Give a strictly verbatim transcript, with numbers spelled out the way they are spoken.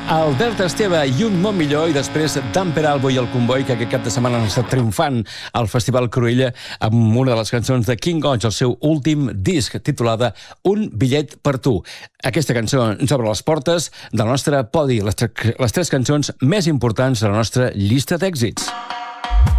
Albert Esteve i Un món millor, i després Dan Peralbo i el Comboi, que aquest cap de setmana han estat triomfant al Festival Cruïlla amb una de les cançons de King Koch, el seu últim disc, titulada Un bitllet per tu. Aquesta cançó ens obre les portes del nostre podi, les, les tres cançons més importants de la nostra llista d'èxits.